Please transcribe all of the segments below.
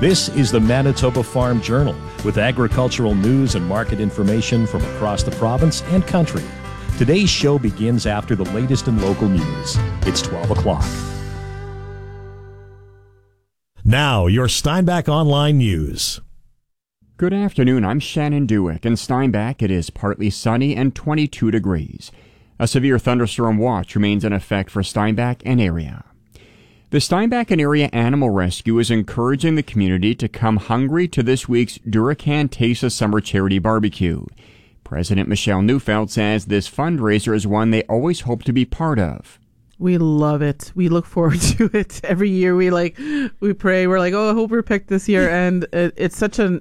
This is the Manitoba Farm Journal with agricultural news and market information from across the province and country. Today's show begins after the latest in local news. It's 12 o'clock. Now, your Steinbach Online News. Good afternoon, I'm Shannon Dewick. In Steinbach, it is partly sunny and 22 degrees. A severe thunderstorm watch remains in effect for Steinbach and area. The Steinbach and Area Animal Rescue is encouraging the community to come hungry to this week's Duracan Taste of Summer Charity Barbecue. President Michelle Neufeld says this fundraiser is one they always hope to be part of. We love it. We look forward to it every year. We pray. We're like, oh, I hope we're picked this year. And it's such a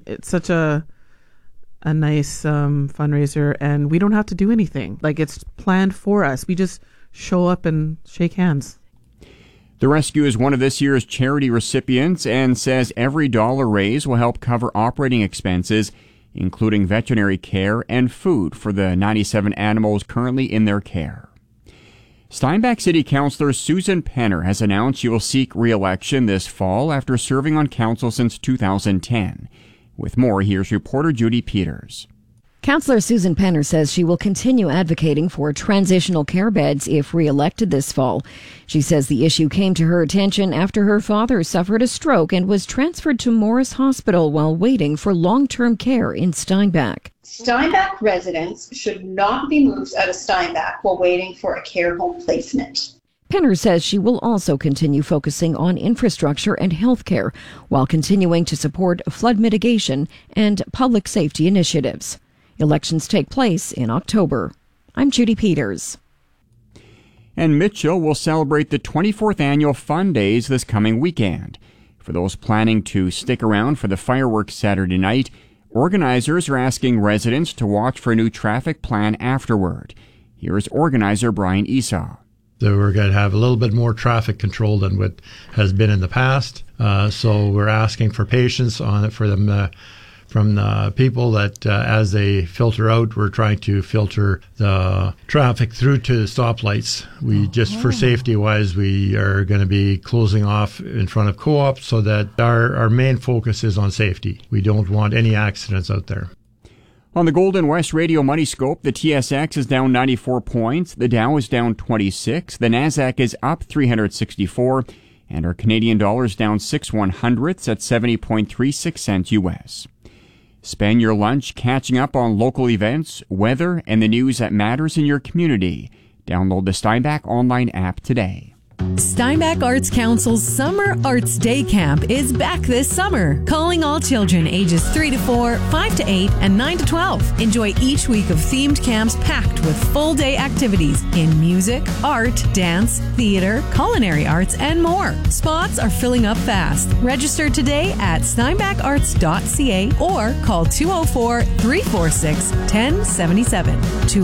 nice fundraiser, and we don't have to do anything. Like, it's planned for us. We just show up and shake hands. The rescue is one of this year's charity recipients and says every dollar raised will help cover operating expenses, including veterinary care and food for the 97 animals currently in their care. Steinbach City Councillor Susan Penner has announced she will seek re-election this fall after serving on council since 2010. With more, here's reporter Judy Peters. Councillor Susan Penner says she will continue advocating for transitional care beds if re-elected this fall. She says the issue came to her attention after her father suffered a stroke and was transferred to Morris Hospital while waiting for long-term care in Steinbach. Steinbach residents should not be moved out of Steinbach while waiting for a care home placement. Penner says she will also continue focusing on infrastructure and health care while continuing to support flood mitigation and public safety initiatives. Elections take place in October. I'm Judy Peters. And Mitchell will celebrate the 24th annual Fun Days this coming weekend. For those planning to stick around for the fireworks Saturday night, organizers are asking residents to watch for a new traffic plan afterward. Here's organizer Brian Esau. So we're going to have a little bit more traffic control than what has been in the past. So we're asking for patience on it for them from the people that as they filter out, we're trying to filter the traffic through to the stoplights. We just for safety wise, we are going to be closing off in front of Co-op so that our main focus is on safety. We don't want any accidents out there. On the Golden West Radio Money Scope, the TSX is down 94 points, the Dow is down 26, the Nasdaq is up 364, and our Canadian dollar is down 6/100ths at 70.36 cents U.S. Spend your lunch catching up on local events, weather, and the news that matters in your community. Download the Steinbach Online app today. Steinbach Arts Council's Summer Arts Day Camp is back this summer. Calling all children ages 3 to 4, 5 to 8, and 9 to 12. Enjoy each week of themed camps packed with full day activities in music, art, dance, theater, culinary arts, and more. Spots are filling up fast. Register today at steinbacharts.ca or call 204-346-1077.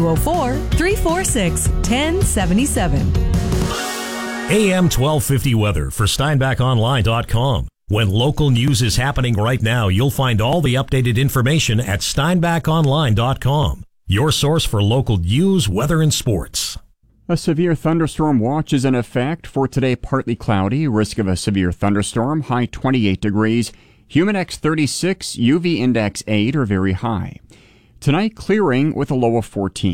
204-346-1077. AM 1250 weather for SteinbachOnline.com. When local news is happening right now, you'll find all the updated information at SteinbachOnline.com. Your source for local news, weather, and sports. A severe thunderstorm watch is in effect for today. Partly cloudy, risk of a severe thunderstorm, high 28 degrees. Humidex 36, UV index 8 or very high. Tonight, clearing with a low of 14.